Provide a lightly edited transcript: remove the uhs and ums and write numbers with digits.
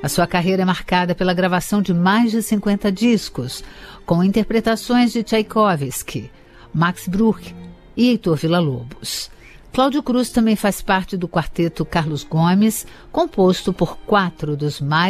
A sua carreira é marcada pela gravação de mais de 50 discos, com interpretações de Tchaikovsky, Max Bruch e Heitor Villa-Lobos. Cláudio Cruz também faz parte do quarteto Carlos Gomes, composto por 4 dos mais